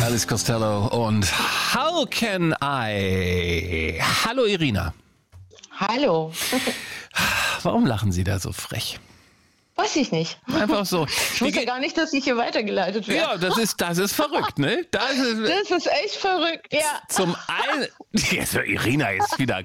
Alice Costello und How Can I? Hallo Irina. Hallo. Warum lachen Sie da so frech? Weiß ich nicht. Einfach so. Ich wusste gar nicht, dass ich hier weitergeleitet werde. Ja, das ist verrückt, ne? Das ist echt verrückt, ja. Zum einen, jetzt, Irina ist wieder,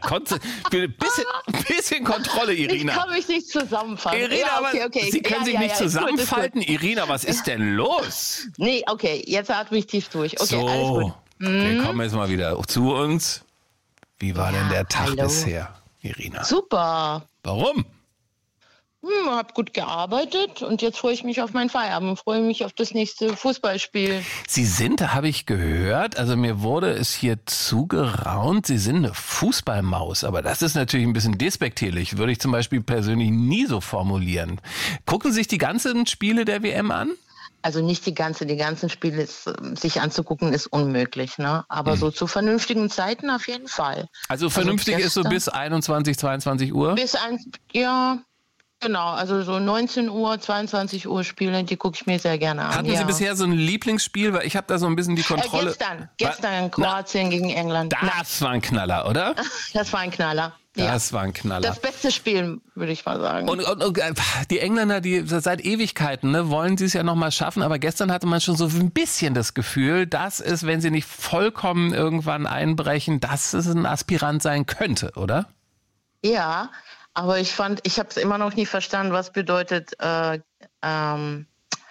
bisschen Kontrolle, Irina. Ich kann mich nicht zusammenfalten. Irina, ja, okay. Sie können sich nicht zusammenfalten. Gut. Irina, was ist denn los? Nee, okay, jetzt atme ich tief durch. Okay, so, alles gut. Wir kommen jetzt mal wieder zu uns. Wie war denn der Tag hallo. bisher, Irina? Super. Warum? Hab gut gearbeitet und jetzt freue ich mich auf meinen Feierabend, freue mich auf das nächste Fußballspiel. Sie sind, da habe ich gehört, also mir wurde es hier zugeraunt, Sie sind eine Fußballmaus, aber das ist natürlich ein bisschen despektierlich, würde ich zum Beispiel persönlich nie so formulieren. Gucken Sie sich die ganzen Spiele der WM an? Also nicht die ganzen Spiele sich anzugucken, ist unmöglich, ne? Aber so zu vernünftigen Zeiten auf jeden Fall. Also vernünftig ist so bis 21, 22 Uhr? Ja, genau, also so 19 Uhr, 22 Uhr Spiele, die gucke ich mir sehr gerne an. Hatten Sie bisher so ein Lieblingsspiel? Weil ich habe da so ein bisschen die Kontrolle. Gestern Kroatien gegen England. Das war ein Knaller, oder? Das war ein Knaller. Das war ein Knaller. Das beste Spiel, würde ich mal sagen. Und die Engländer, die seit Ewigkeiten, ne, wollen sie es ja noch mal schaffen. Aber gestern hatte man schon so ein bisschen das Gefühl, dass es, wenn sie nicht vollkommen irgendwann einbrechen, dass es ein Aspirant sein könnte, oder? Ja, aber ich habe es immer noch nie verstanden, was bedeutet Hurricane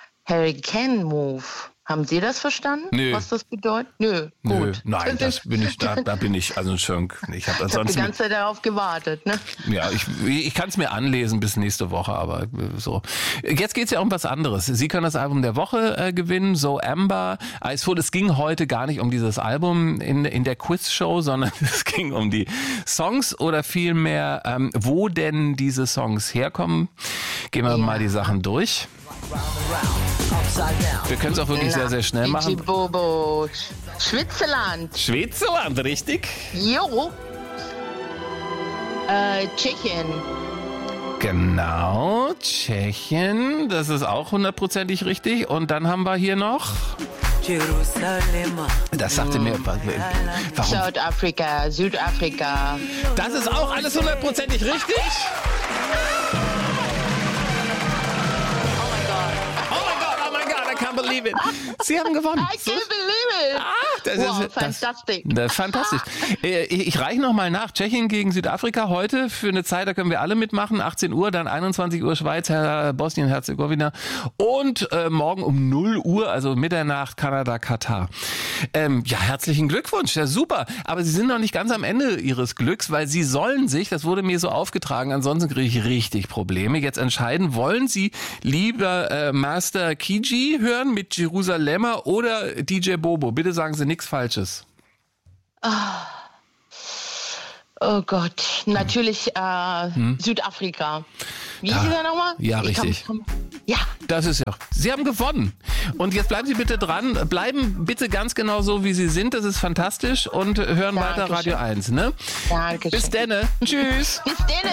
Move. Haben Sie das verstanden? Nö. Was das bedeutet? Nö, gut. Nein, da bin ich also schon. Ich habe die ganze Zeit darauf gewartet, ne? Ja, ich kann es mir anlesen bis nächste Woche, aber so. Jetzt geht's ja um was anderes. Sie können das Album der Woche gewinnen, So Amber. Es ging heute gar nicht um dieses Album in der Quizshow, sondern es ging um die Songs oder vielmehr, wo denn diese Songs herkommen. Gehen wir mal die Sachen durch. Wir können es auch wirklich sehr, sehr schnell machen. Bobo. Schwitzerland. Schwitzerland, richtig? Jo. Tschechien. Genau, Tschechien. Das ist auch 100%ig richtig. Und dann haben wir hier noch... Das sagte mir... Warum? Südafrika. Das ist auch alles 100%ig richtig? Believe it. Sie haben gewonnen. I can't believe it. Fantastisch. Das ist fantastisch. Ich reiche nochmal nach. Tschechien gegen Südafrika heute für eine Zeit, da können wir alle mitmachen. 18 Uhr, dann 21 Uhr Schweiz, Bosnien-Herzegowina und morgen um 0 Uhr, also Mitternacht, Kanada, Katar. Ja, herzlichen Glückwunsch. Ja, super. Aber Sie sind noch nicht ganz am Ende Ihres Glücks, weil Sie sollen sich, das wurde mir so aufgetragen, ansonsten kriege ich richtig Probleme, jetzt entscheiden, wollen Sie lieber Master Kiji hören mit Jerusalemmer oder DJ Bobo? Bitte sagen Sie nichts Falsches. Oh Gott, natürlich Südafrika. Wie hieß er nochmal? Ja, richtig. Ja. Das ist ja. Sie haben gewonnen. Und jetzt bleiben Sie bitte dran. Bleiben bitte ganz genau so, wie Sie sind. Das ist fantastisch. Und hören weiter Radio 1. Ne? Dankeschön. Bis denne. Tschüss. Bis denne.